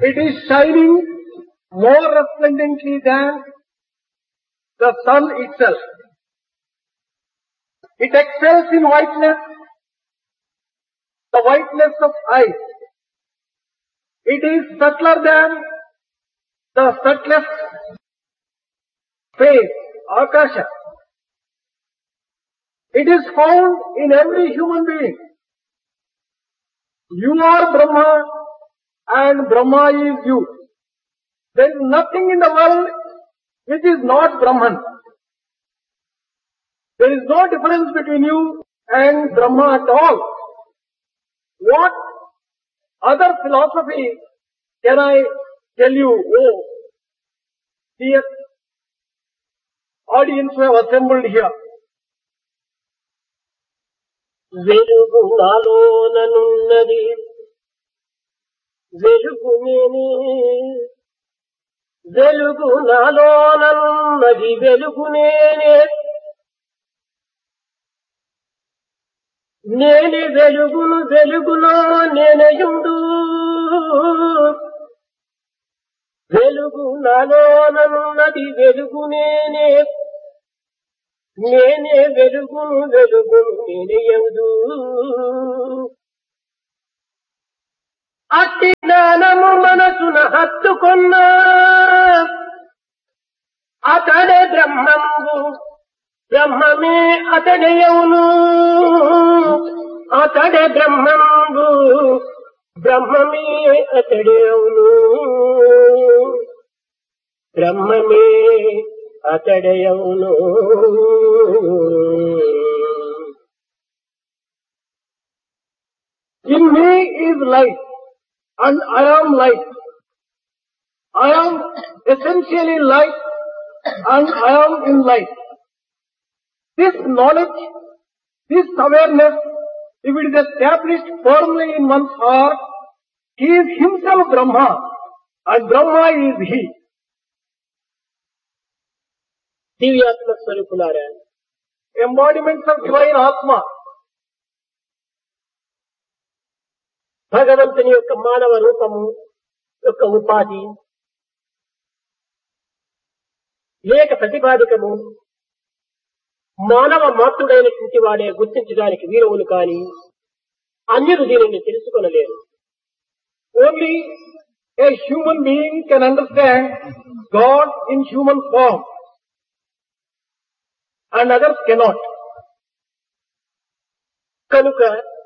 It is shining more resplendently than the sun itself. It excels in whiteness, the whiteness of eyes. It is subtler than the subtlest space, Akasha. It is found in every human being. You are Brahma and Brahma is you. There is nothing in the world which is not Brahman. There is no difference between you and Brahma at all. What other philosophy can I tell you? Oh, dear audience who have assembled here. వెలుగు నాలోననున్నది వెలుగు నేనే వెలుగు నాలోననున్నది వెలుగు నేనే నేనే వెలుగును వెలుగులో నేనయుండు వెలుగు నాలోననున్నది వెలుగు నేనే నేనే వెలుగును వెలుగును నేనయుండు అట్టి జ్ఞానము మనసున హత్తుకున్నా అతడే బ్రహ్మంబు బ్రహ్మమే అతడేయవును అతడే బ్రహ్మంబు బ్రహ్మమే అతడేయవును బ్రహ్మమే అతడేయవును In me is light and I am light. I am essentially light and I am in light. This knowledge, this awareness, if it is established firmly in one's heart, he is himself Brahma and Brahma is he. దివ్యాత్మ స్వరూపులారా, Embodiments of divine Atma. భగవంతుని యొక్క మానవ రూపము యొక్క ఉపాధి లేక ప్రతిపాదికము మానవ మాతృడైనటువంటి వాడే గుర్తించడానికి వీరవులు కాని అన్యులు దీనిని తెలుసుకొనలేరు. Only a human being can understand God in human form and others cannot. కనుక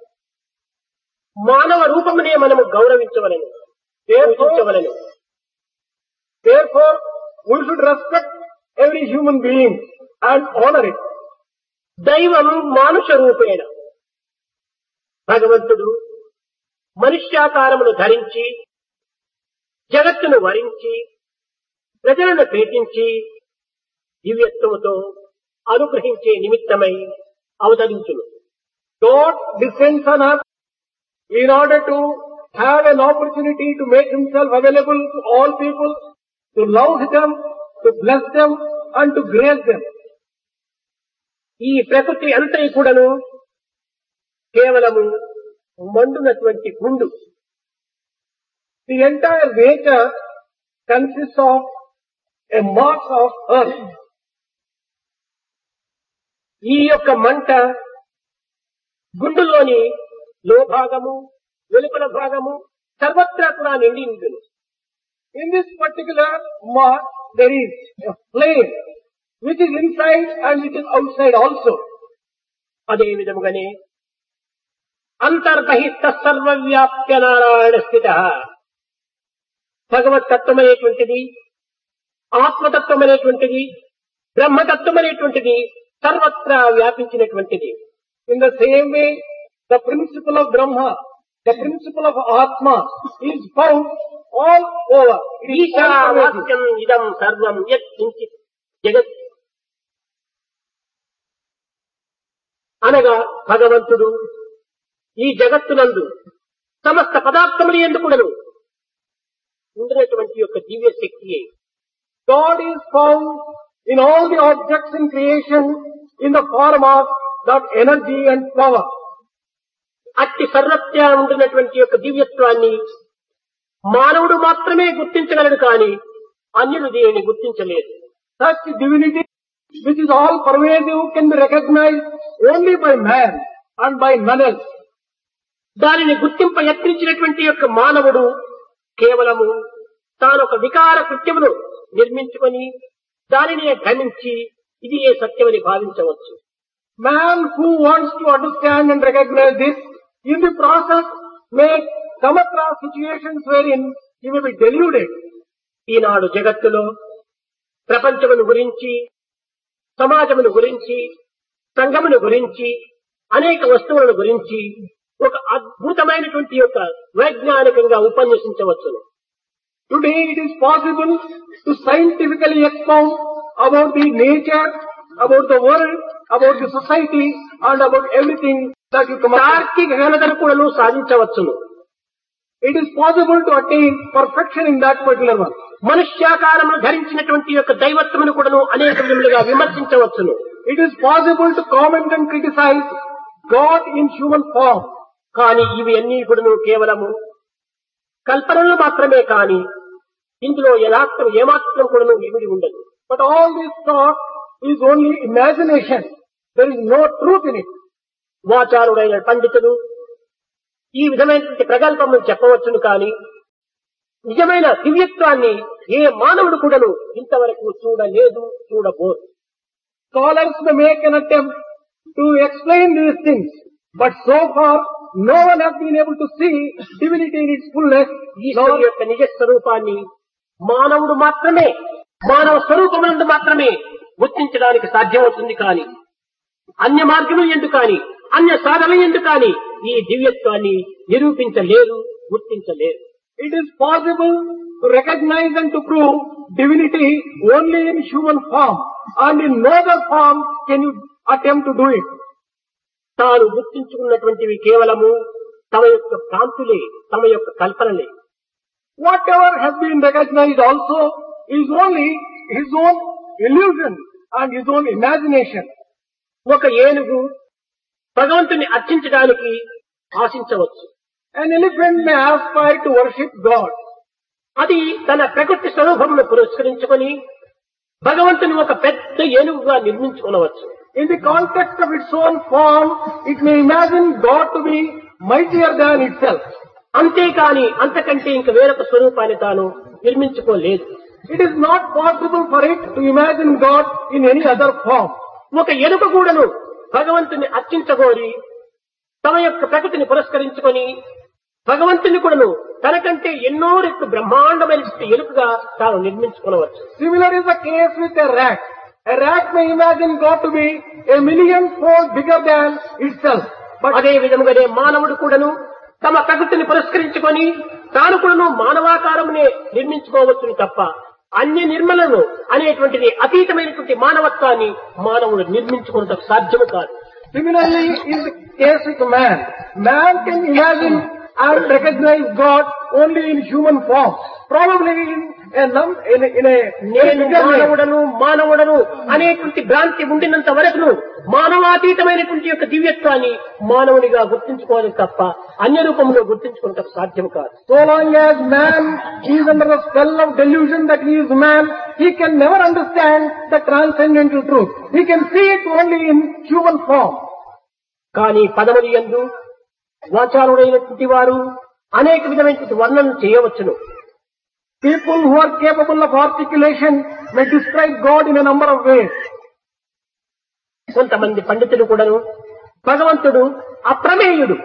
మానవ రూపమునే మనము గౌరవించవలను, పూజించవలను. Therefore, we should respect every human being and honor it. దైవం మానుష రూపేణ భగవంతుడు మనుష్యాకారమును ధరించి జగత్తును వరించి ప్రజలను పీఠించి దివ్యత్వముతో అనుగ్రహించే నిమిత్తమై అవతరించును. God descends on earth in order to have an opportunity to make himself available to all people, to love them, to bless them and to grace them. ఈ ప్రకృతి అంతటి కూడాను కేవలము మండునటువంటి గుండు. The entire nature consists of a mass of earth. ఈ యొక్క మంట గుండులోని లోభాగము వెలుపల భాగము సర్వత్రా కూడా నిండి ఉంటుంది. In this particular mass there is a flame which is inside and which is outside also. అదే విధముగానే అంతర్బహిష్ట సర్వవ్యాప్య నారాయణ స్థిత భగవత్ తత్వం అనేటువంటిది, ఆత్మతత్వం అనేటువంటిది, బ్రహ్మతత్వం అనేటువంటిది సర్వత్రా వ్యాపించినటువంటిది. In the same way, the principle of Brahma, the principle of Atma is found all over. ఈశావాస్యం ఇదం సర్వం యత్ కించిత్ జగత్ అనగా భగవంతుడు ఈ జగత్తునందు సమస్త పదార్థములు ఎందుకుడను ఉండినటువంటి యొక్క దివ్య శక్తియే. God is found in all the objects in creation in the form of that energy and power. అట్టి సర్వత్రా ఉండినటువంటి యొక్క దివ్యత్వాన్ని మానవుడు మాత్రమే గుర్తించగలడు కానీ అన్యులు దీనిని గుర్తించలేదు. Such divinity, which is all pervasive, can be recognized only by man and by none else. దానిని గుర్తింప యత్నించినటువంటి యొక్క మానవుడు కేవలము తానొక వికార కృత్యమును నిర్మించుకొని దానిని భ్రమించి ఇది ఏ సత్యమని భావించవచ్చు. Man who wants to understand and recognize this, in the process may come across situations wherein he may be deluded. ఈనాడు జగత్తులో ప్రపంచమును గురించి, సమాజమును గురించి, సంఘమును గురించి, అనేక వస్తువులను గురించి ఒక అద్భుతమైనటువంటి యొక్క వైజ్ఞానికంగా ఉపన్యసించవచ్చును. Today it is possible to scientifically expound about the nature, about the world, about the society and about everything that you come across. తార్కిక ఘనతను కూడాను సాధించవచ్చును. It is possible to attain perfection in that particular one. మనుష్యాకారమును ధరించినటువంటి యొక్క దైవత్వమును కూడాను అనేక విధములుగా విమర్శించవచ్చును. It is possible to comment and criticize God in human form. కానీ ఇవి అన్నీ కూడాను కేవలము కల్పనలు మాత్రమే కానీ ఇందులో యథార్థం ఏమాత్రం కూడాను ఇమిడి ఉండదు. But all this thought is only imagination. There is no truth in it. వాచారుడైన పండితులు ఈ విధమైనటువంటి ప్రగల్భములు చెప్పవచ్చును కానీ నిజమైన దివ్యత్వాన్ని ఏ మానవుడు కూడాను ఇంతవరకు చూడలేదు, చూడబోదు. Scholars may make an attempt to explain these things, but so far no one has been able to see divinity in its fullness. ఈశ్వరు యొక్క నిజ స్వరూపాన్ని మానవుడు మాత్రమే, మానవ స్వరూపమునందు మాత్రమే గుర్తించడానికి సాధ్యమవుతుంది కానీ అన్య మార్గములు ఎందుకు కానీ అన్య సాధనలు ఎందుకు కానీ ఈ దివ్యత్వాన్ని నిరూపించలేరు, గుర్తించలేరు. It is possible to recognize and to prove divinity only in human form, and in no other form can you attempt to do it. తాను గుర్తించుకున్నటువంటివి కేవలము తమ యొక్క కాంతులే, తమ యొక్క కల్పనలే. Whatever has been recognized also is only his own illusion and his own imagination. ఒక ఏనుగు భగవంతుని అర్చించడానికి ఆశించవచ్చు. An elephant may aspire to worship God. అది తన ప్రకృతి స్వరూపమును పురస్కరించుకొని భగవంతుని ఒక పెద్ద ఏనుగుగా నిర్మించుకోవచ్చు. In the context of its own form, it may imagine God to be mightier than itself. అంతేకాని అంతకంటే ఇంక వేరొక స్వరూపాన్ని తాను నిర్మించుకోలేదు. It is not possible for it to imagine God in any other form. ఒక ఎలుక కూడాను భగవంతుని అర్చించగోరి తమ యొక్క ప్రకృతిని పురస్కరించుకొని భగవంతుని కూడాను తనకంటే ఎన్నో రెట్లు బ్రహ్మాండమైన ఎలుకగా తాను నిర్మించుకోవచ్చు. Similar is the case with a rat. A rat may imagine God to be a million-fold bigger than itself. అదే విధముగానే మానవుడు కూడాను తమ ప్రకృతిని పురస్కరించుకొని తాను కూడాను మానవాకారమునే నిర్మించుకోవచ్చును తప్ప అన్య నిర్మలను అనేటువంటిది అతీతమైనటువంటి మానవత్వాన్ని మానవుడు నిర్మించుకున్నట్టు సాధ్యము కాదు. Similarly is the case with man. Man can imagine and recognize God only in human form. Probably నేను మానవుడను మానవుడను అనేటువంటి భ్రాంతి ఉండినంత వరకు మానవాతీతమైనటువంటి యొక్క దివ్యత్వాన్ని మానవునిగా గుర్తించుకోవాలి తప్ప అన్య రూపంలో గుర్తించుకోవడం సాధ్యం కాదు. So long as man is under the spell of delusion that he is man, he can never understand the transcendental truth. He can see it only in human form. కానీ పదములు యందు వాచారుడైనటువంటి వారు అనేక విధమైనటువంటి వర్ణన చేయవచ్చును. People who are capable of articulation may describe God in a number of ways. కొంతమంది పండితులు కూడాను భగవంతుడు అప్రమేయుడు,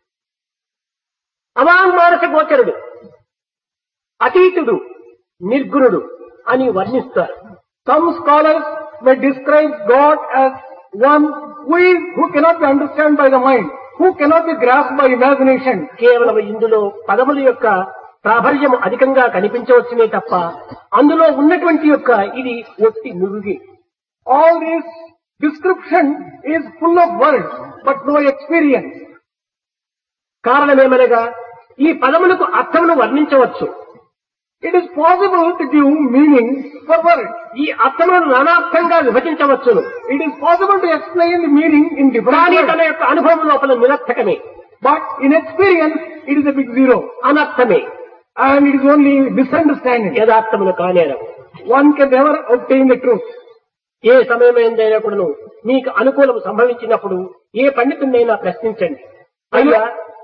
అవాంగ్మానస గోచరుడు, అతీతుడు, నిర్గుణుడు అని వర్ణిస్తారు. Some scholars may describe God as one who cannot be understood by the mind, who cannot be grasped by imagination. కేవలం ఇందులో పదముల యొక్క ప్రాబల్యం అధికంగా కనిపించవచ్చునే తప్ప అందులో ఉన్నటువంటి యొక్క ఇది ఒట్టి నురుగి. All this description is full of words but no experience. కారణమేమనగా ఈ పదములకు అర్థమును వర్ణించవచ్చు. It is possible to give meaning for words. ఈ అర్థములను నానార్థంగా విభజించవచ్చును. It is possible to explain the meaning in different కానీ words. తన యొక్క అనుభవం లోపల నిరర్థకమే. But in experience, it is a big zero. అనర్థమే. and it is only misunderstanding. యథార్థములు కానేరవు. One can never obtain the truth. ఏ సమయమైందైనా కూడాను మీకు అనుకూలం సంభవించినప్పుడు ఏ పండితుడినైనా ప్రశ్నించండి. అయ్యా,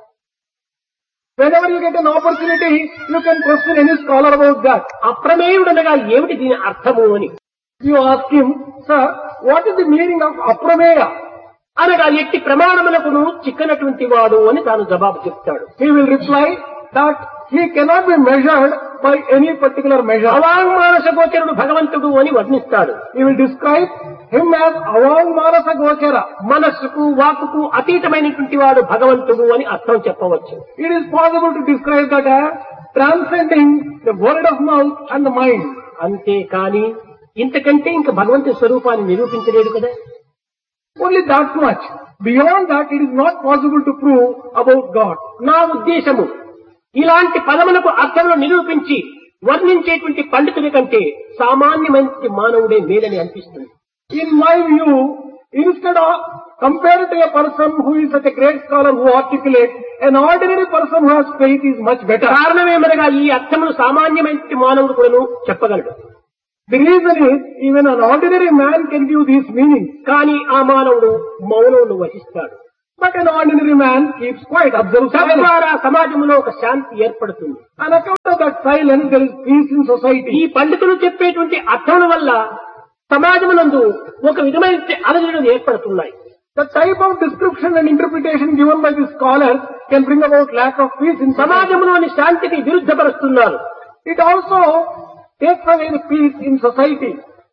Whenever you get an opportunity, you can question any scholar about that. అప్రమేయుడనగా ఏమిటి దీని అర్థము అని You ask him, sir, what is the meaning of aprameya? అనగా ఎట్టి ప్రమాణములకును చిక్కనటువంటి వాడు అని తాను జవాబు చెప్తాడు. He will reply that he cannot be measured by any particular measure. అవాంగ్మానస గోచరుడు భగవంతుడు అని వర్ణిస్తాడు. He will describe him as avangmanasa gochara. మనస్సుకు వాక్కుకు అతీతమైనటువంటి వాడు భగవంతుడు అని అర్థం చెప్పవచ్చు. It is possible to describe that as transcending the word of mouth and the mind. అంతేకాని ఇంతకంటే ఇంకా భగవంతుడి స్వరూపాన్ని నిరూపించలేడు కదా. Only that much. Beyond that, it is not possible to prove about God. నా ఉద్దేశము ఇలాంటి పదములకు అర్థములు నిరూపించి వర్ణించేటువంటి పండితుడి కంటే సామాన్యమైన మానవుడే మేలని అనిపిస్తుంది. In my view, instead of compared to a person who is such a great scholar who articulates, an ordinary person who has faith is much better. కారణమేమనగా ఈ అర్థములు సామాన్యమైన మానవుడు కూడాను చెప్పగలడు. The reason is, even an ordinary man can give these meanings. కానీ ఆ మానవుడు మౌనమును వహిస్తాడు. But an ordinary man keeps quiet, observes silence. తద్వారా సమాజంలో ఒక శాంతి ఏర్పడుతుంది. On account of that silence, there is peace in society. ఈ పండితులు చెప్పేటువంటి అర్థముల వల్ల సమాజమునందు ఒక విధమైన అలజడులు ఏర్పడుతున్నాయి. The type of description and interpretation given by the scholars can bring about lack of peace in society. సమాజంలోని శాంతికి విరుద్ధపరుస్తున్నారు. It also takes away the peace in society.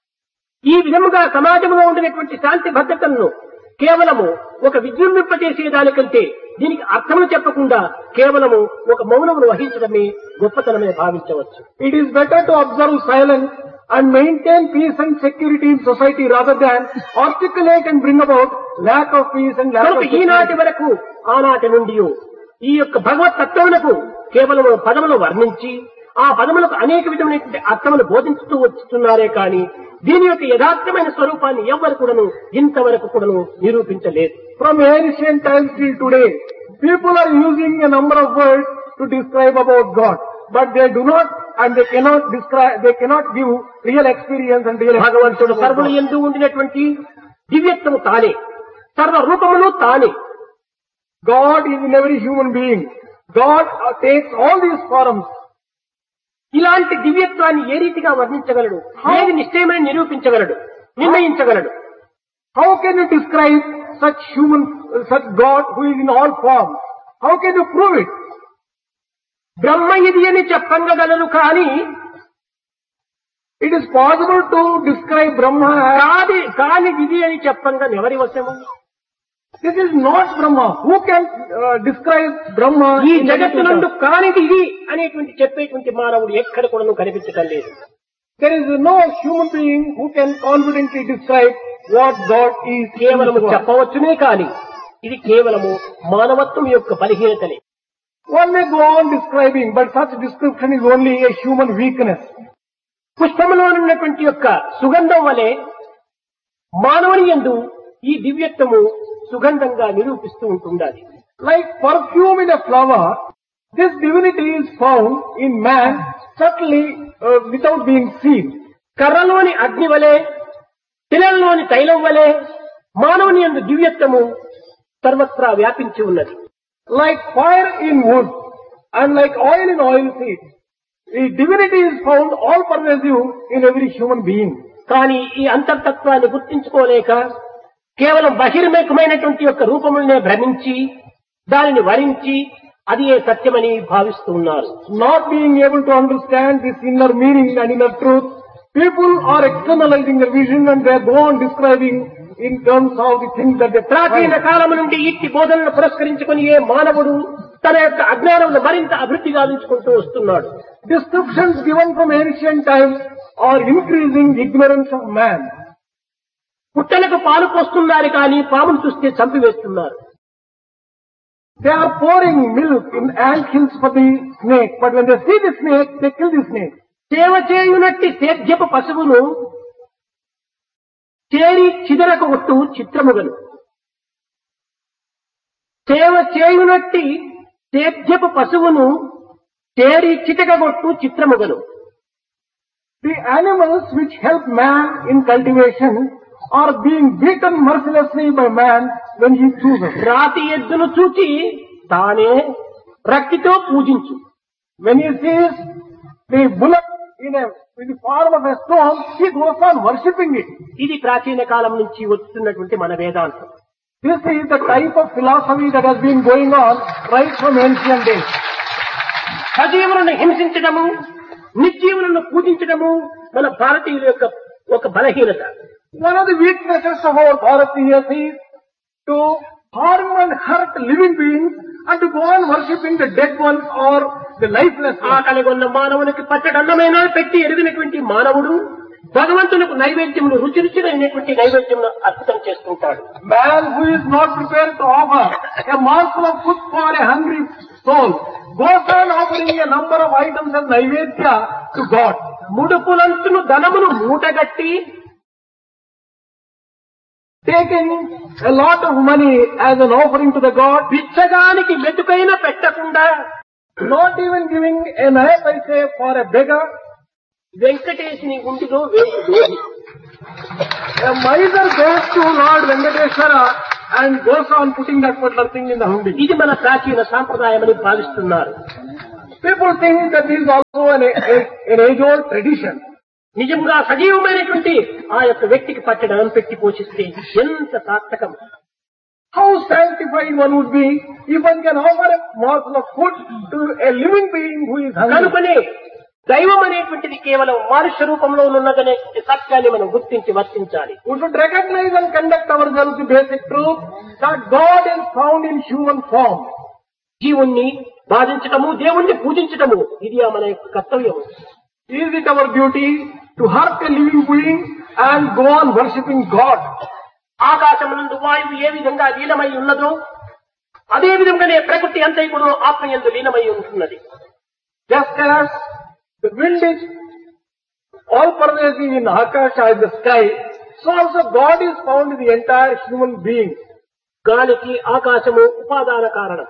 ఈ విధముగా సమాజంలో ఉండినటువంటి శాంతి భద్రతలను కేవలము ఒక విజృంభింపజేసేదానికంటే దీనికి అర్థములు చెప్పకుండా కేవలము ఒక మౌనమును వహించడమే గొప్పతనమే భావించవచ్చు. It is better to observe silence and maintain peace and security in society rather than articulate and bring about lack of peace and lack of security. ఈనాటి వరకు ఆనాటి నుండి ఈ యొక్క భగవత్ తత్వములకు కేవలము పదములు వర్ణించి ఆ పదములకు అనేక విధమైనటువంటి అర్థములు బోధించుతూ వస్తున్నారే కానీ దీని యొక్క యథార్థమైన స్వరూపాన్ని ఎవ్వరు కూడాను ఇంతవరకు కూడాను నిరూపించలేదు. From ancient times till today, people are using a number of words to describe about God, but they do not and they cannot describe, they cannot give real experience and real భగవంతుడు సర్వులు యందు ఉండినటువంటి దివ్యత్వము తానే, సర్వ రూపములు తానే. God is in every human being. God takes all these forms. ఇలాంటి దివ్యత్వాన్ని ఏ రీతిగా వర్ణించగలడు, ఏది నిశ్చయమని నిరూపించగలడు, నిర్ణయించగలడు? How can you describe such God who is in all forms? How can you prove it? బ్రహ్మ ఇది అని చెప్పగలరు కానీ it is possible to describe Brahma as కాని ఇది అని చెప్పంగా ఎవరి వశము? this is not Brahma. Who can describe Brahma? ఈ జగత్తునందు కానిది ఇది అనేటువంటి చెప్పేటువంటి మానవుడు ఎక్కడ కూడా కనిపించటం లేదు. There is no human being who can confidently describe what God is. కేవలము చెప్పవచ్చునే కానీ ఇది కేవలము మానవత్వం యొక్క బలహీనతనే. One may go on describing, but such description is only a human weakness. పుష్పములో ఉన్నటువంటి యొక్క సుగంధం వలె మానవుని యందు ఈ దివ్యత్వము సుగంధంగా నిరూపిస్తూ ఉంటుండాలి. Like perfume in a flower, this divinity is found in man subtly without being seen. కర్రలోని అగ్ని వలె, తిలలోని తైలం వలె మానవుని యందు దివ్యత్వము సర్వత్రా వ్యాపించి ఉన్నది. Like fire in wood and like oil in oilseed, the divinity is found all pervasive in every human being. కానీ ఈ అంతర్తత్వాన్ని గుర్తించుకోలేక కేవలం బహిర్ముఖమైనటువంటి యొక్క రూపములనే భ్రమించి దానిని వరించి అది ఏ సత్యమని భావిస్తూ ఉన్నారు. Not being able to understand this inner meaning and inner truth, people are externalizing their vision and they go on describing in terms of the things that they ప్రాచీన కాలం నుండి ఇట్టి బోధనను పురస్కరించుకుని ఏ మానవుడు తన యొక్క అజ్ఞానమును మరింత అభివృద్ధి గావించుకుంటూ వస్తున్నాడు. Descriptions given from ancient times are increasing ignorance of man. పుట్టలకు పాలు పోస్తున్నారు కానీ పామును చూస్తే చంపివేస్తున్నారు. They are pouring milk in ant hills for the snake, but when they see the snake, they kill the snake. సేవ చేయునట్టి సేద్యపు పశువును చేరి చిదరకొట్టు చిత్రముగను. సేవ చేయునట్టి సేద్యపు పశువును చేరి చితకగొట్టు చిత్రముగను. The animals which help man in cultivation are being beaten mercilessly by man when he chooses. రాతి ఎద్దును చూచి తానే రక్తితో పూజించు. When he sees the bullock in the form of a stone, he goes on worshipping it. ఇది ప్రాచీన కాలం నుంచి వస్తున్నటువంటి మన వేదాంతం. This is the type of philosophy that has been going on right from ancient days. సజీవులను హింసించడము, నిర్జీవులను పూజించడము మన భారతీయుల యొక్క ఒక బలహీనత. One of the weaknesses of our Bharatiyas is to harm and hurt living beings and to go on worshipping the dead ones or the lifeless ones. ఆకలిగొన్న మానవునికి పచ్చడన్నమైనా పెట్టి ఎరిగినటువంటి మానవుడు భగవంతునికి నైవేద్యమును రుచి రుచినటువంటి నైవేద్యమును అర్పితం చేసుకుంటాడు. Man who is not prepared to offer a morsel of food for a hungry soul goes on offering a number of items as naivedya to God. ముడుపులంచును ధనమును మూటగట్టి taking a lot of money as an offering to the God, బిచ్చగానికి మెతుకైనా పెట్టకుండా, not even giving a naya paise for a beggar. వెంకటేశుని గుండిలో వేయి. A miser goes to Lord Venkateshwara and goes on putting that particular thing in the hundi. ఇది మన ప్రాచీన సాంప్రదాయమని భావిస్తున్నారు. People think that this is also an age-old tradition. నిజంగా సజీవమైనటువంటి ఆ యొక్క వ్యక్తికి పట్టడం పెట్టి పోషిస్తే ఎంత సార్థకం. How sanctified one would be if one can offer a morsel of food to a living being who is hungry. కనుకనే దైవం అనేటువంటిది కేవలం మనుష్య రూపంలో ఉన్నదనే సత్యాన్ని మనం గుర్తించి వర్తించాలి. We should recognize and conduct ourselves the basic truth that God is found in human form. జీవుణ్ణి బాధించటము, దేవుణ్ణి పూజించటము ఇది మన యొక్క కర్తవ్యం. Is it our duty to hurt a living being and go on worshipping God? ఆకాశమునందు వాయువు ఏ విధంగా లీనమై ఉన్నదో అదే విధంగానే ప్రకృతి అంతైకుడు ఆత్మయందు లీనమై ఉంటున్నది. Just as the wind is all pervasive in Akasha, in the sky, so also God is found in the entire human being. గాలికి ఆకాశము ఉపాదాన కారణం.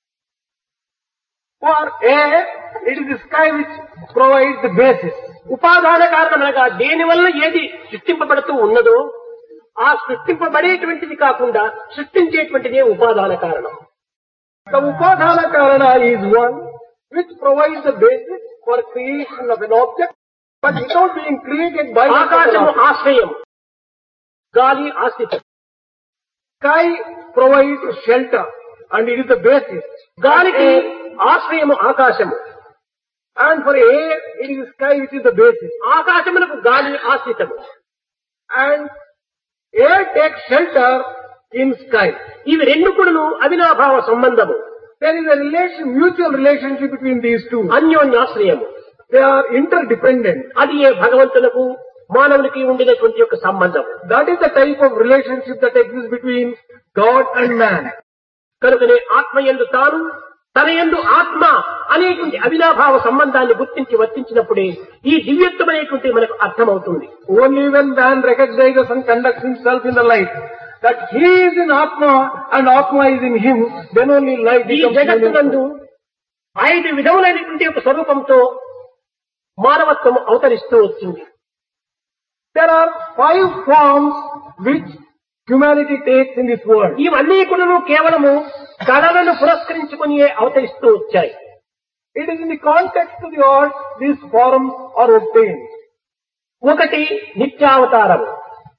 For air, it is the sky which provides the basis. ఉపాదాన కారణమనగా దేని వల్ల ఏది సృష్టింపబడుతూ ఉన్నదో ఆ సృష్టింపబడేటువంటిది కాకుండా సృష్టించేటువంటిదే ఉపాదాన కారణం. The upadana karana is one which provides the basis for creation of an object, but without being created by the ఆకాశము object. ఆశ్రయం, గాలి ఆశ్రితం. Sky provides shelter and it is the basis. గాలికి ఆశ్రయము ఆకాశము. And for air, it is the sky which is the basis. ఆకాశమునకు గాలి ఆశ్రితము. And air takes shelter in sky. ఇవి రెండు కూడాను అవినాభావ సంబంధము. There is a mutual relationship between these two. అన్యోన్యాశ్రయము. They are interdependent. అది ఏ భగవంతులకు మానవునికి ఉండినటువంటి యొక్క సంబంధం. That is the type of relationship that exists between God and man. కనుకనే ఆత్మయందు తాను, తన యందు ఆత్మ అనేటువంటి అవినాభావ సంబంధాన్ని గుర్తించి వర్తించినప్పుడే ఈ దివ్యత్వమైనటువంటి మనకు అర్థమవుతుంది. Only when man recognizes and conducts himself in the light that he is in Atma and Atma is in him, then only life ఈ becomes జగత్తునందు meaningful. 5 విధములైనటువంటి ఒక స్వరూపంతో మానవత్వం అవతరిస్తూ వచ్చింది. There are 5 forms which humanity takes in this world. ఇవన్నీ కూడా కేవలము కళలను పురస్కరించుకుని అవతరిస్తూ వచ్చాయి. It is in the context of the art these forms are obtained. ఒకటి నిత్యావతారము.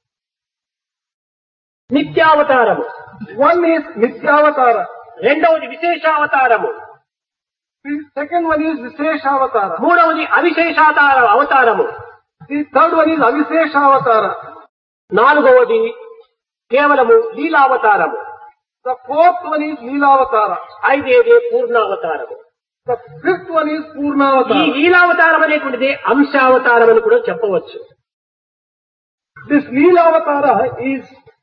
నిత్యావతారము. One is Nityavatara. రెండవది విశేషావతారము. The second one is Visheshavatara. మూడవది అవతారము. The third one is Avisheshavatara. నాలుగవది కేవలము లీలావతారము. The fourth one is Leelavatara. ఐదేదే పూర్ణావతారము. The fifth one is ఈ Purnavatara. లీలావతారం అనేటువంటిది అంశావతారం అని కూడా చెప్పవచ్చు. This Leelavatara is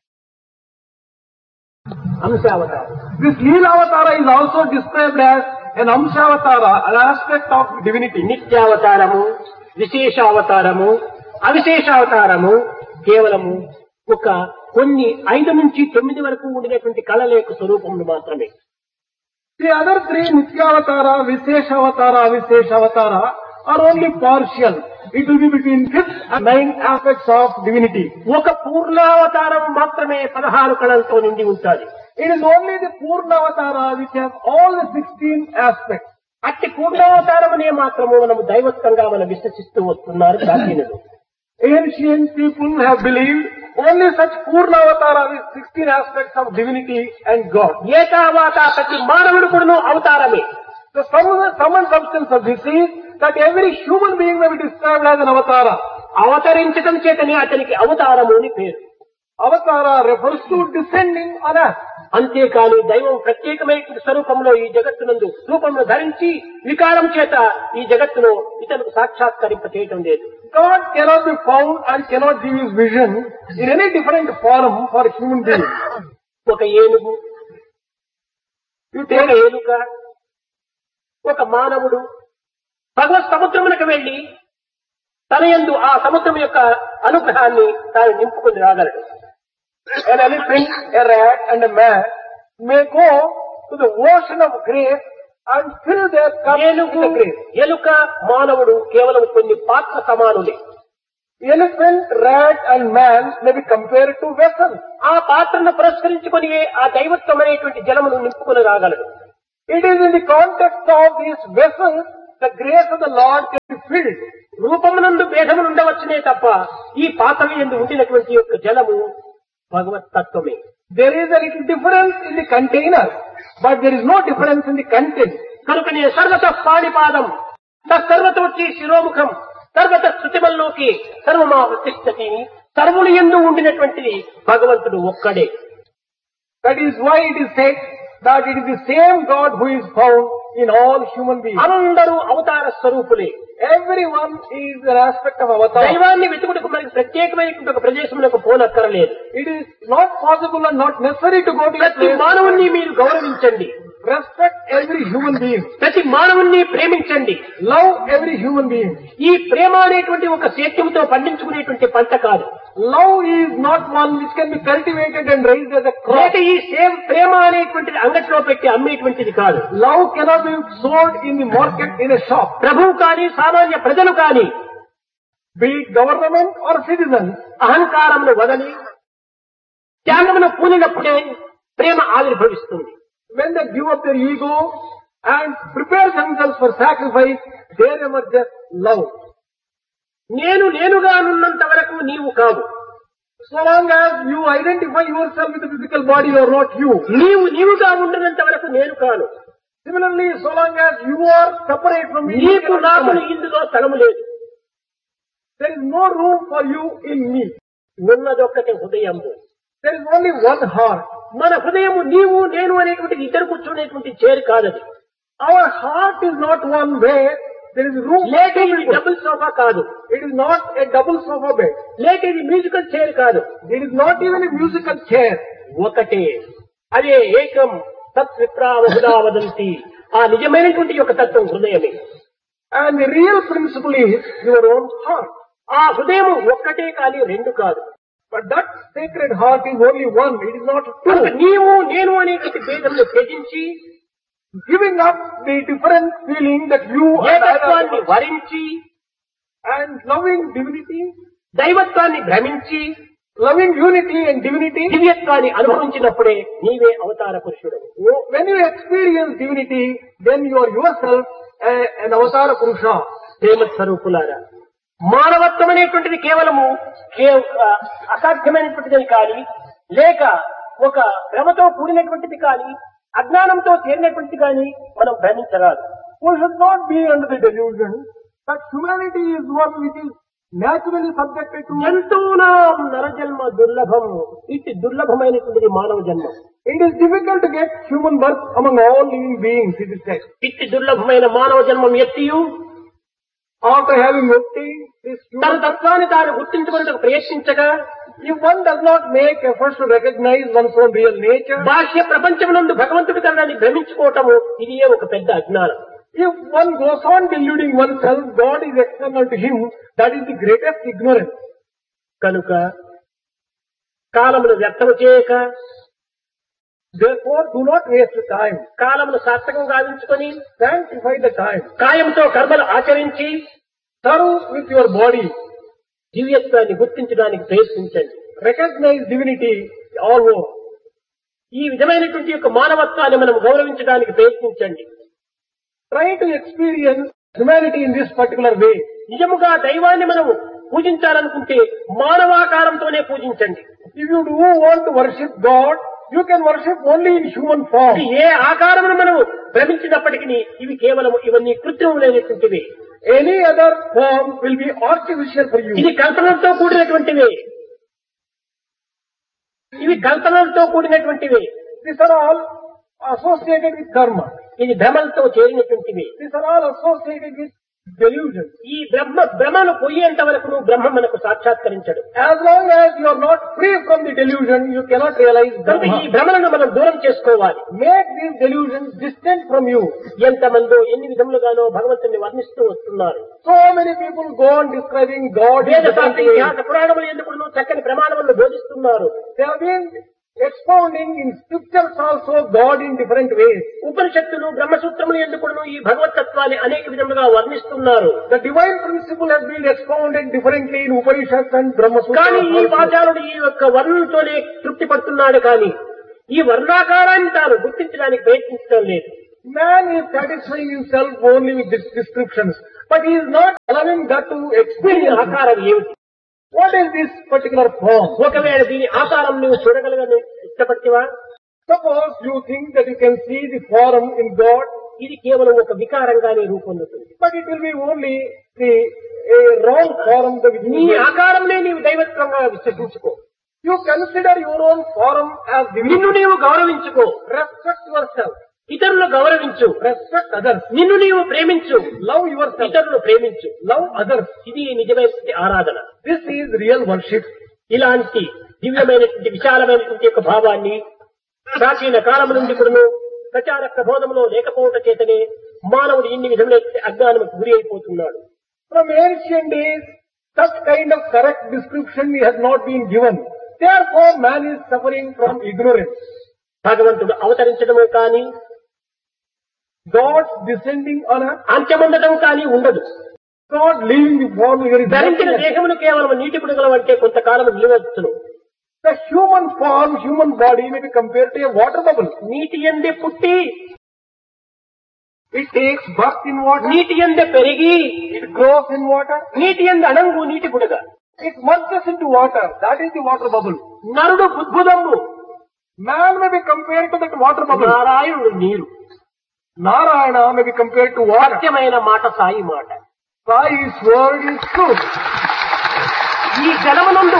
అంశావతారం. This Leelavatara is also described as an Amshavatara, an aspect of divinity. నిత్యావతారము, విశేషావతారము, అవిశేషావతారము కేవలము ఒక కొన్ని 5 నుంచి 9 వరకు ఉండినటువంటి కళల యొక్క స్వరూపములు మాత్రమే. The other three Nityavatara, Visheshavatara, Avisheshavatara are only partial. It will be between fifth and ninth aspects of divinity. ఒక పూర్ణావతారం మాత్రమే 16 కళలతో నిండి ఉంటుంది. It is only the Purnavatara which has all the 16 aspects. అట్టి పూర్ణావతారమనే మాత్రము మనము దైవత్వంగా మనం విశ్వసిస్తూ వస్తున్నారు ప్రాచీనులు. Ancient people have believed only such Purnavatara with 16 aspects of divinity and God. ఏతావాత ప్రతి మానవుడు కూడాను అవతారమే. The sum and substance of this is that every human being may be described as an avatara. అవతరించడం చేతనే అతనికి అవతారము అని పేరు. Avatara refers to descending on us. అంతేకాని దైవం ప్రత్యేకమైన స్వరూపంలో ఈ జగత్తునందు రూపంలో ధరించి వికారం చేత ఈ జగత్తులో ఇతరులకు సాక్షాత్కరింప చేయటం లేదు. God cannot be found and cannot give his vision in any different form for human beings. ఒక ఏనుగు, ఒక ఏలుక, ఒక మానవుడు భగవత్ సముద్రమునకు వెళ్లి తన యందు ఆ సముద్రం యొక్క అనుగ్రహాన్ని తాను నింపుకొని రాగలడు. An elephant, a rat and a man may go to the ocean of grace and fill their cup with the grace. ఎలుక మానవుడు కేవలం కొన్ని పాత్ర సమానులే. Elephant, rat and man may be compared to vessels. ఆ పాత్రను పురస్కరించుకొని ఆ దైవత్వం అనేటువంటి జలమును నింపుకొని రాగలడు. It is in the context of these vessels the grace of the Lord can be filled. రూపమునందు భేదములు ఉండవచ్చునే తప్ప ఈ పాత్ర యందు ఉండినటువంటి యొక్క జలము భగవత్ తత్వమే. There is a little difference in the container, but there is no difference in the content. కనుకనే సర్వత పాణిపాదం సర్వతోచ్చి శిరోముఖం సర్వత శృతిమల్లోకి సర్వమావతిష్టతి సర్వులు యందు ఉండినటువంటిది భగవంతుడు ఒక్కడే. That is why it is said that it is the same God who is found in all human beings. అందరూ అవతార స్వరూపులే. Everyone is an aspect of avatar. దైవాన్ని వెతుకుటకు మనకి ప్రత్యేకమైనటువంటి ఒక ప్రదేశములకు పోనక్కరలేదు. It is not possible and not necessary to go to a ప్రతి place. మానవుణ్ణి మీరు గౌరవించండి. Respect every human being. ప్రతి మానవుణ్ణి ప్రేమించండి. Love every human being. ఈ ప్రేమ అనేటువంటి ఒక సేద్యంతో పండించుకునేటువంటి పంట కాదు. Love is not one which can be cultivated and raised as a crop. లేక ఈ ప్రేమ అనేటువంటిది అంగట్లో పెట్టి అమ్మేటువంటిది కాదు. Love cannot be sold in the market in a shop. ప్రభువు కానీ సామాన్య ప్రజలు కానీ Be it government or citizens, అహంకారమును వదలి త్యాగమును పూనినప్పుడే ప్రేమ ఆవిర్భవిస్తుంది. when they give up their ego and prepare themselves for sacrifice, there emerges love. నేనుగా ఉన్నంత వరకు నీవు కావు. So long as you identify yourself with the physical body, you are not you. నీవుగా ఉండినంత వరకు నేను కాను. Similarly, so long as you are separate from me, నీకు నాకు ఇందులో స్థలము లేదు. there is no room for you in me. ఉన్నదొక్కటి హృదయము. There is only one heart. మన హృదయము నీవు నేను అనేటువంటి ఇద్దరు కూర్చునేటువంటి చేరు కాదది. Our heart is not one where there is room. లేక ఇది డబుల్ సోఫా కాదు. It is not a double sofa bed. లేక ఇది మ్యూజికల్ చైర్ కాదు. It is not even a musical chair. ఒకటే అదే ఏకం తత్ విప్రావహుదా వదంతి. ఆ నిజమైనటువంటి యొక్క తత్వం హృదయమే. And the real principle is your own heart. ఆ హృదయం ఒక్కటే కానీ రెండు కాదు. But that sacred heart is only one. It is not two. నీవు నేను అనేటువంటి భేదమును త్యజించి Giving up the different feeling that you ఏకత్వాన్ని are వరించి and loving divinity, దైవత్వాన్ని భ్రమించి loving unity and divinity. దివ్యత్వాన్ని అనుభవించినప్పుడే నీవే అవతార పురుషుడు. When you experience divinity, then you are yourself an avatara purusha. ప్రేమ స్వరూపులారా, మానవత్వం అనేటువంటిది కేవలము అసాధ్యమైనటువంటిది కానీ లేక ఒక భ్రమతో కూడినటువంటిది కానీ అజ్ఞానంతో చేరినటువంటిది కానీ మనం భ్రమించరాదు. We should not be under the delusion that humanity is one which is naturally subjected to. జంతువునాం నరజన్మ దుర్లభం. ఇట్టి దుర్లభమైనటువంటిది మానవ జన్మం. It is difficult to get human birth among all living beings, it is said. ఇట్టి దుర్లభమైన మానవ జన్మం ఎత్తియు After having obtained this తన human, తత్వాన్ని తాను గుర్తించుకునేందుకు ప్రయత్నించగా if one does not make efforts to recognize one's own real nature, బాహ్య ప్రపంచమునందు భగవంతుడి కన్నాన్ని భ్రమించుకోవటము ఇది ఒక పెద్ద అజ్ఞానం. if one goes on deluding oneself, God is external to him, that is the greatest ignorance. కనుక కాలమును వ్యర్థము చేయక Therefore, do not waste time. కాలమును సార్థకం గావించుకొని Sanctify the time. కాయంతో కర్మలు ఆచరించి Serve with your body. దివ్యత్వాన్ని గుర్తించడానికి ప్రయత్నించండి. Recognize divinity all over. ఈ విధమైనటువంటి యొక్క మానవత్వాన్ని మనం గౌరవించడానికి ప్రయత్నించండి. Try to experience humanity in this particular way. నిజముగా దైవాన్ని మనం పూజించాలనుకుంటే మానవాకారంతోనే పూజించండి. If you do want to worship God, you can worship only in human form. ఇది ఏ ఆకారమును మనం భ్రమించినప్పటికీ ఇవి కేవలం ఇవన్నీ కృత్రిములైనటువంటివి. Any other form will be artificial for you. ఇది కల్పనలతో కూడినటువంటివి. ఇవి కల్పనలతో కూడినటువంటివి. These are all associated with karma. ఇది భ్రమలతో చేరినటువంటివి. These are all associated with delusion. ఈ భ్రమను పోయేంత వరకు నువ్వు బ్రహ్మ మనకు సాక్షాత్కరించడు. As long as you are not free from the delusion, you cannot realize కనుక ఈ Brahma. భ్రమలను మనం దూరం చేసుకోవాలి. Make these delusions distant from you. ఎంతమందో ఎన్ని విధములుగానో భగవంతుని వర్ణిస్తూ వస్తున్నారు. So many people go on describing God in వేద different శాస్త్ర ways. ఇతిహాస పురాణములు ఎందుకు చక్కని ప్రమాణములను బోధిస్తున్నారు. They have been expounding in scriptures also God in different ways. ఉపనిషత్తులు బ్రహ్మసూత్రములు ఎందుకు ఈ భగవతత్వాన్ని అనేక విధములుగా వర్ణిస్తున్నారు. The divine principle has been expounded differently in Upanishads and Brahma కానీ ఈ Sutras also. వాచారుడు ఈ యొక్క వర్ణంతోనే తృప్తి పడుతున్నాడు కానీ ఈ వర్ణాకారాన్ని తాను గుర్తించడానికి ప్రయత్నించడం లేదు. Man is satisfying himself only with these descriptions, but he is not allowing that to దీని experience. ఆకారం ఏమిటి? What is this particular form? ఒకవేళ దీని ఆకారం నువ్వు చూడగలగని ఇష్టపడితేవా? Suppose you think that you can see the form in God, ఇది కేవలం ఒక వికారంగానే రూపొందుతుంది. but it will be only a wrong form. నీ ఆకారంనే నీవు దైవత్వంగా విశ్వసించుకో. You consider your own form as నిన్ను divinity. నీవు గౌరవించుకో. Respect yourself. ఇతరులను గౌరవించు. Respect others. నిన్ను నీవు ప్రేమించు. Love yourself. ఇతరులను ప్రేమించు. Love others. ఇది నిజమైనటువంటి ఆరాధన. This is real worship. ఇలాంటి దివ్యమైనటువంటి విశాలమైనటువంటి యొక్క భావాన్ని ప్రాచీన కాలం నుండి కూడాను ప్రచార ప్రబోధంలో లేకపోవటం చేతనే మానవుడు ఇన్ని విధములైన అజ్ఞానముకు గురి అయిపోతున్నాడు. From ancient days, such kind of correct description has not been given. Therefore, man is suffering from ignorance. భగవంతుడు అవతరించడము కానీ God descending on earth, అంత్యముండటం కానీ ఉండదు. God leaving the form, there is ధరించిన nothing. దేహమును కేవలం నీటి బుడగలు అంటే కొంతకాలం నిలవచ్చును. The human form, human body may be compared to a water bubble. నీటి ఎందే పుట్టి It takes birth in water, నీటి ఎందే పెరిగి it grows in water, నీటి ఎందు అణంగు నీటి బుడగ. it merges into water. That is the water bubble. నరుడు బుద్భుదము, Man may be compared to that water bubble. నారాయణుడు నీరు. Narayana may be compared to water. సత్యమైన మాట సాయి మాట. Sai's word is truth. ఈ జలమునందు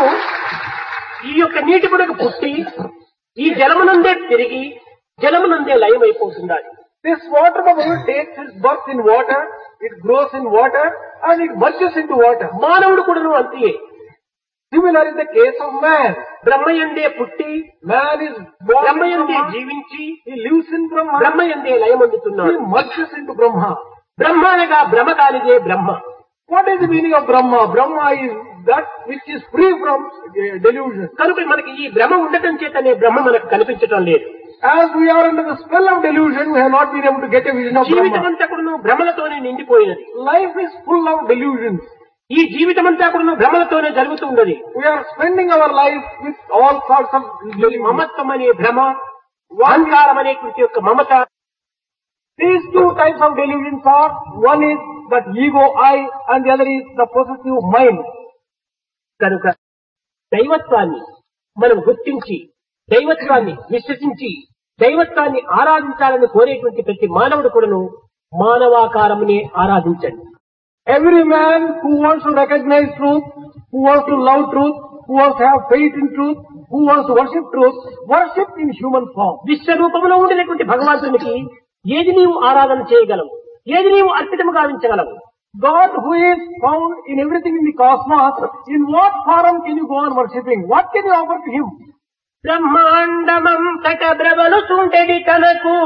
ఈ యొక్క నీటి బుడగ పుట్టి ఈ జలమునందే తిరిగి జలమునందే లయమైపోతుండాలి. This water bubble takes its birth in water, it grows in water, and it merges into water. మానవుడు కూడాను అంతే. Similar is the case of man. బ్రహ్మయందే పుట్టి Man is born in బ్రహ్మయందే Brahma, జీవించి he lives in Brahma, బ్రహ్మయందే he లయమందుతున్నాడు. merges into Brahma. బ్రహ్మ అనగా భ్రమ కానిదే బ్రహ్మ. What is the meaning of Brahma? Brahma is that which is free from delusion. కనుక మనకి ఈ భ్రమ ఉండటం చేతనే బ్రహ్మ మనకు కనిపించటం లేదు. As we are under the spell of delusion, we have not been able to get a vision of జీవితం Brahma. అంతా కూడా భ్రమలతోనే నిండిపోయినది. Life is full of delusions. ఈ జీవితం అంతా కూడా భ్రమలతోనే జరుగుతూ ఉన్నది. We are spending our life with all sorts of delusions. మమత్వం అనే భ్రమ, అహంకారం అనేటువంటి యొక్క మమత. These two types of delusions are, one is that ego I and the other is the possessive mind. కనుక దైవత్వాన్ని మనం గుర్తించి దైవత్వాన్ని విశ్వసించి దైవత్వాన్ని ఆరాధించాలని కోరేటువంటి ప్రతి మానవుడు కూడాను మానవాకారమునే ఆరాధించండి. Every man who wants to recognize truth, who wants to love truth, who wants to have faith in truth, who wants to worship in human form. విశ్వరూపంలో ఉండినటువంటి భగవంతునికి ఏది నీవు ఆరాధన చేయగలవు, ఏది నీవు అర్పితము గావించగలవు? God who is found in everything in the cosmos, in what form can you go on worshipping? What can you offer to him? బ్రహ్మాండమంతట బ్రవలు సుంటెడి తనకు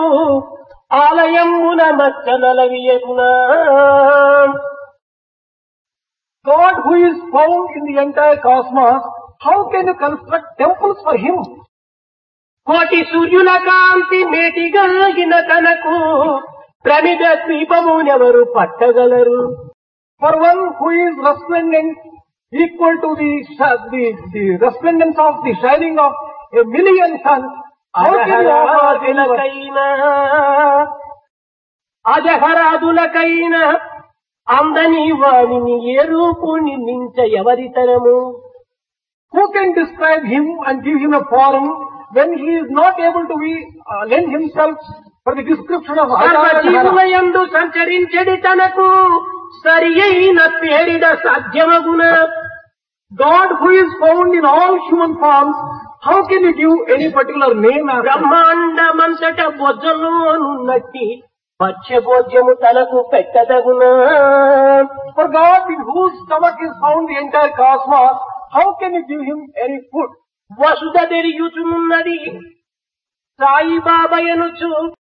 ఆలయమున మచ్చనలవియగునా. God who is found in the entire cosmos, how can you construct temples for him? కోటి సూర్యుల కాంతి మేటిగలిగిన తనకు ప్రమిద ద్వీపమునెవరు పట్టగలరు. For one who is resplendent equal to the resplendence of the shining of a million suns, how can you offer అజహరాదులకైనా అజహరాదులకైనా అందని వాణిని ఏ రూపుని మించ ఎవరితరము. Who can describe him and give him a form when he is not able to lend himself for the description of జీవులయందు సంచరించడి తనకు సరి అయిన పేరిడ సాధ్యమగున. God who is found in all human forms, how can you give any particular name? బ్రహ్మాండమంతట బొజ్జలోనున్నట్టి పచ్చభోజ్యము తనకు పెట్టదగున. For God in whose stomach is found the entire cosmos, how can you give him any food? Vasudha తెరియుచున్నది సాయిబాబయనుచు.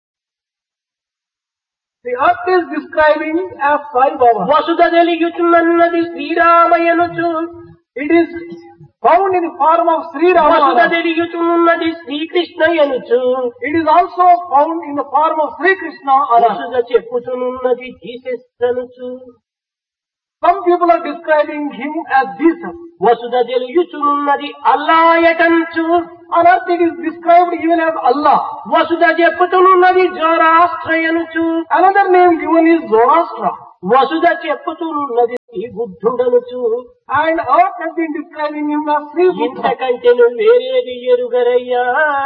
The earth is describing as Sai Baba. Vasudha తెలియుచున్నది శ్రీరామయనుచు. It is found in the form of Sri Vasudha Rama. తెలియుచున్నది శ్రీకృష్ణయనుచు. It is also found in the form of Sri Krishna. వసుధ చెప్పుచున్నది జీసస్నుచు. Some people are describing him as Jesus. Vasudha తెలియుచున్నది అల్లాయటంచు. On earth it is described even as Allah. Vasudha చెప్పుతున్నది జోరాస్ట్రయనుచు. Another name given is Zoroastra. Vasudha చెప్పుతున్నది బుద్ధుడనుచు. And earth has been describing him as Sri Buddha. ఇంతకంటేను వేరేది ఎరుగరయ్యా.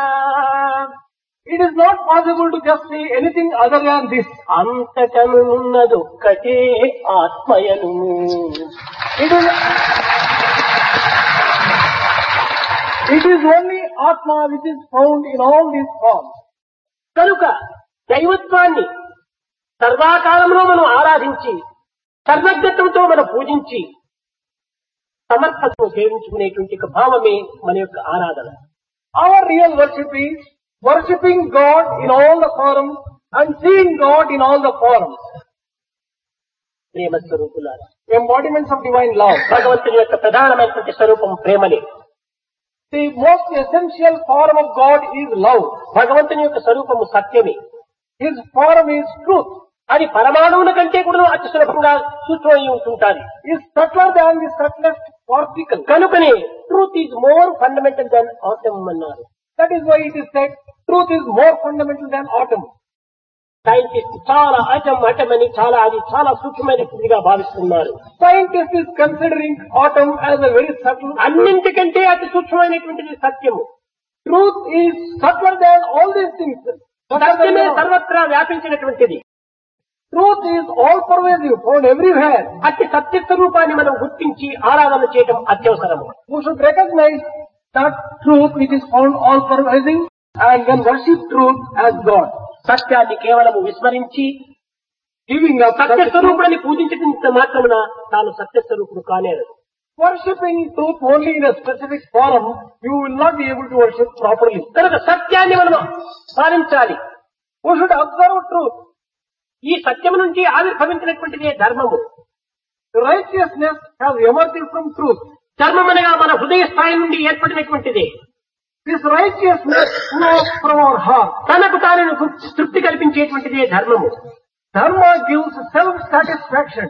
It is not possible to just say anything other than this. అంతకను ఉన్నదొక్కటే ఆత్మయను. It is only Atma which is found in all these forms. కనుక దైవత్వాన్ని సర్వాకాలంలో మనం ఆరాధించి సర్వజ్ఞత్వంతో మనం పూజించి సమర్థతను సేవించుకునేటువంటి ఒక భావమే మన యొక్క ఆరాధన. Our real worship is worshipping God in all the forms and seeing God in all the forms. ప్రేమ స్వరూపులారా, Embodiments of divine love. భగవంతుని యొక్క ప్రధానమైనటువంటి స్వరూపం ప్రేమనే. The most essential form of God is love. భగవంతుని యొక్క స్వరూపము సత్యమే. His form is truth. అది పరమాణువుల కంటే కూడా అతి సులభంగా సూక్ష్మమై ఉంటుంటారు. Is subtler than the subtlest particle. కనుకనే truth is more fundamental than atom అన్నారు. That is why it is said truth is more fundamental than atom. Scientist చాలా అటమ్ అని అది చాలా సూక్ష్మమైనదిగా భావిస్తున్నారు. Scientist is considering atom as a very subtle. అన్నింటికంటే అతి సూక్ష్మమైనటువంటిది సత్యము. Truth is subtler than all these things. సత్యమే సర్వత్రా వ్యాపించినటువంటిది. Truth is all pervasive, found everywhere. అతి సత్య స్వరూపాన్ని మనం గుర్తించి ఆరాధన చేయడం అత్యవసరము. We should recognize that truth which is found all pervasive and then worship truth as God. సత్యాన్ని కేవలము విస్మరించి Giving up సత్య స్వరూపాన్ని పూజించడం మాత్రమున తాను సత్య స్వరూపుడు కానేరు. worshipping truth only in a specific form, you will not be able to worship properly. కనుక సత్యాన్ని మనం పాలించాలి. We should observe truth. ఈ సత్యం నుంచి ఆవిర్భవించినటువంటిదే ధర్మము. Righteousness has emerged from truth. ధర్మం అనగా మన హృదయ స్థాయి నుండి ఏర్పడినటువంటిదే. This righteousness flows from our heart. తనకు తాను తృప్తి కల్పించేటువంటిదే ధర్మము. Dharma gives self-satisfaction.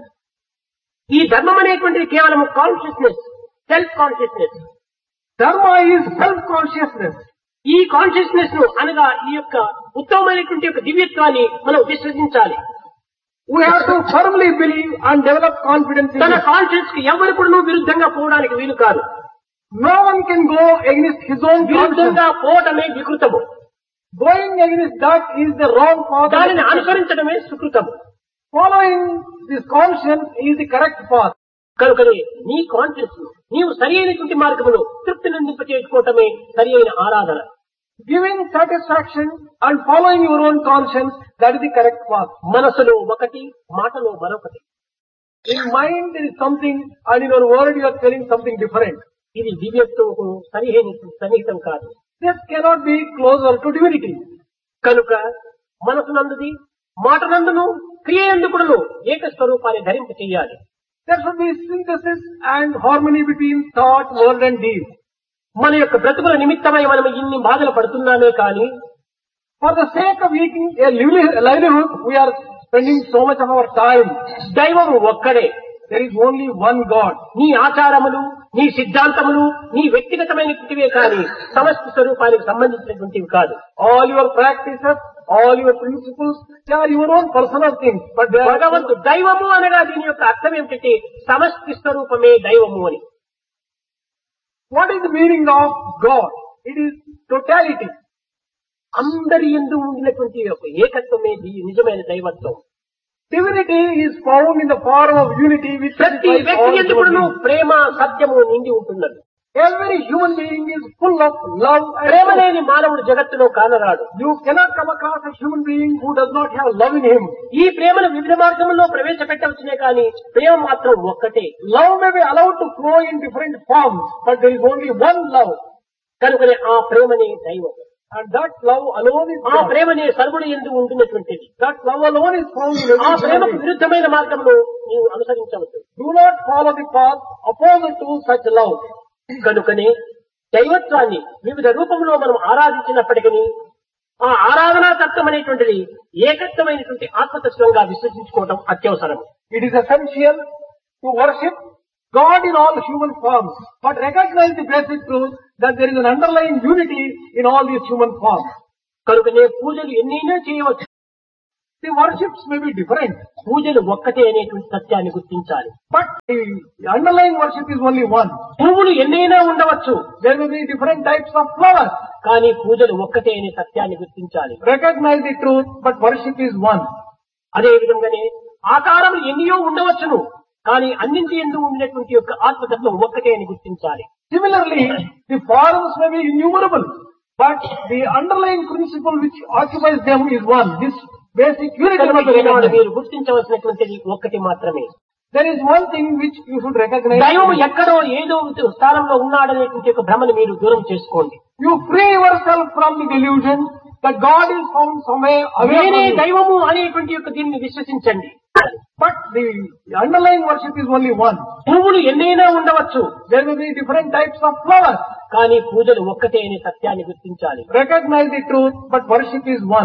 ఈ ధర్మం అనేటువంటిది కేవలం consciousness, self consciousness. Dharma is self-consciousness. ఈ కాన్షియస్నెస్ ను అనగా ఈ యొక్క ఉత్తమమైనటువంటి యొక్క దివ్యత్వాన్ని మనం విశ్వసించాలి. We have to firmly believe and develop confidence in తన it. కాన్షియస్ కి ఎవరు కూడా విరుద్ధంగా పోవడానికి వీలు కాదు. No one can go against his own conscience. విరుద్ధంగా పోవటమే వికృతము. Going against that is the wrong path. దానిని అనుసరించడమే సుకృతము. Following this conscience is the correct path. కనుకనే నీ కాన్షియస్ నీవు సరి అయినటువంటి మార్గమును తృప్తి నిందింపచేసుకోవటమే సరి అయిన ఆరాధన. Giving satisfaction and following your own conscience, that is the correct path. మనసులో ఒకటి, మాటలో మరొకటి. In mind there is something and in your word you are telling something different. ఇది దివ్యత్వము సన్నిహితం కాదు. This cannot be closer to divinity. కనుక మనసునందుది, మాటనందును, క్రియయందుకుడును ఏక స్వరూపాన్ని ధరింప చెయ్యాలి. There should be synthesis and harmony between thought, word and deed. మన యొక్క బ్రతుకుల నిమిత్తమై మనం ఇన్ని బాధలు పడుతున్నామే కానీ For the sake of eating a livelihood, we are spending so much of our time. దైవము ఒక్కడే. There is only one God. నీ ఆచారములు, నీ సిద్ధాంతములు, నీ వ్యక్తిగతమైనటువంటివే కానీ సమష్టి స్వరూపానికి సంబంధించినటువంటివి కాదు. All your practices, all your principles, they are your own personal things. But they are భగవంతుడు దైవము అనగా దీని యొక్క అర్థం ఏమిటంటే సమష్టి స్వరూపమే దైవము అని. What is the meaning of God? It is totality. అందరి యందు ఉండినటువంటి యొక్క ఏకత్వమే నిజమైన దైవత్వం. Divinity is found in the form of unity which ప్రతి satisfies వ్యక్తి all యందు human beings. ప్రేమ సత్యము నిండి ఉంటున్నది. Every human being is full of love and Prema truth. లేని మానవుడు జగత్తులో కానరాడు. You cannot come across a human being who does not have love in him. ఈ ప్రేమను వివిధ మార్గంలో ప్రవేశపెట్టవచ్చునే కానీ ప్రేమ మాత్రం ఒక్కటే. Love may be allowed to flow in different forms, but there is only one love. కనుకనే ఆ ప్రేమనే దైవం. And that love alone is ఆ God. ప్రేమనే సర్వుడు యందు ఉంటున్నటువంటిది. That love alone is found in ఆ every human ప్రేమకు being. విరుద్ధమైన మార్గంలో నీవు అనుసరించవద్దు. Do not follow the path opposite to such love. కనుకనే దైవత్వాన్ని వివిధ రూపంలో మనం ఆరాధించినప్పటికీ ఆ ఆరాధనా తత్వం అనేటువంటిది ఏకత్వమైనటువంటి ఆత్మతత్వంగా విశ్వసించుకోవడం అత్యవసరం. It is essential to worship God in all human forms, but recognize the basic truth that there is an underlying unity in all these human forms. కనుకనే పూజలు ఎన్నైనా చేయవచ్చు. The worships may be different, పూజలు ఒక్కటే అనేటువంటి సత్యాన్ని గుర్తించాలి. but the underlying worship is only one. పువ్వులు ఎన్నైనా ఉండవచ్చు, There may be different types of flowers. కానీ పూజలు ఒక్కటే అనే సత్యాన్ని గుర్తించాలి. Recognize the truth, but worship is one. అదే విధంగానే ఆకారములు ఎన్నో ఉండవచ్చును, కానీ అన్నింటి యందు ఉండినటువంటి యొక్క ఆత్మతత్వం ఒక్కటే అని గుర్తించాలి. Similarly, the forms may be innumerable, but the underlying principle which occupies them is one. This basic unity కనుక must be ఈనాడు recognized. మీరు గుర్తించవలసినటువంటిది ఒక్కటి మాత్రమే. There is one thing which you should recognize. దైవము ఎక్కడో ఏదో స్థానంలో ఉన్నాడనేటువంటి ఒక భ్రమను మీరు దూరం చేసుకోండి. You free yourself from the delusion that God is found somewhere away నేనే from you. దైవము అనేటువంటి యొక్క దీన్ని విశ్వసించండి. But the underlying worship is only one. పువ్వులు ఎన్నైనా ఉండవచ్చు, There may be different types of flowers. కానీ పూజలు ఒక్కటే అనే సత్యాన్ని గుర్తించాలి. Recognize the truth, but worship is one.